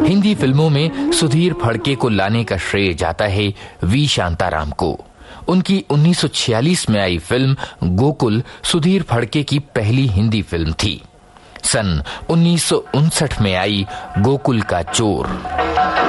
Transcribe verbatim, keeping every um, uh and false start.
हिंदी फिल्मों में सुधीर फड़के को लाने का श्रेय जाता है वी शांताराम को। उनकी उन्नीस सौ छियालीस में आई फिल्म गोकुल सुधीर फड़के की पहली हिंदी फिल्म थी। सन उन्नीस सौ उनसठ में आई गोकुल का चोर।